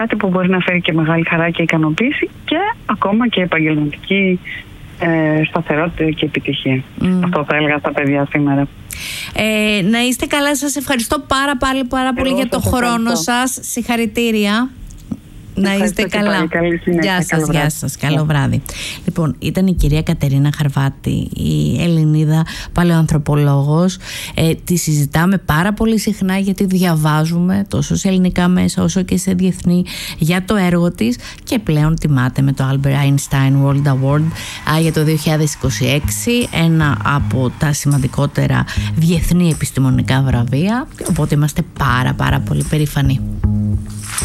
Κάτι που μπορεί να φέρει και μεγάλη χαρά και ικανοποίηση και ακόμα και επαγγελματική σταθερότητα και επιτυχία. Αυτό θα έλεγα στα παιδιά σήμερα. Να είστε καλά, σας ευχαριστώ πάρα πολύ για το χρόνο σας. Συγχαρητήρια. Να είστε καλά. Γεια σας, καλό βράδυ. Λοιπόν, ήταν η κυρία Κατερίνα Χαρβάτη, η Ελληνίδα παλαιοανθρωπολόγος. Τη συζητάμε πάρα πολύ συχνά γιατί διαβάζουμε τόσο σε ελληνικά μέσα όσο και σε διεθνή για το έργο της και πλέον τιμάται με το Albert Einstein World Award για το 2026, ένα από τα σημαντικότερα διεθνή επιστημονικά βραβεία, οπότε είμαστε πάρα πολύ περήφανοι.